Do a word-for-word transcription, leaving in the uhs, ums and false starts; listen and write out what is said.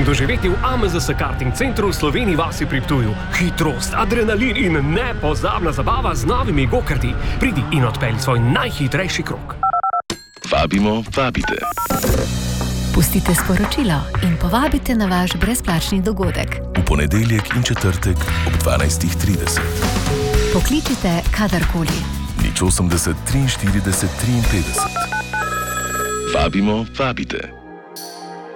karting doživeti v A M Z S Karting Centru v Sloveniji vasi pri Ptuju. Hitrost, adrenalin in nepozabna zabava z novimi go-karti. Pridi in odpelji svoj najhitrejši krog. Vabimo, vabite. Pustite sporočilo in povabite na vaš brezplačni dogodek. V ponedeljek in četrtek ob dvanajstih trideset. Pokličite kadarkoli. nič osemdeset, triinštirideset, triinpetdeset. Vabimo, vabite.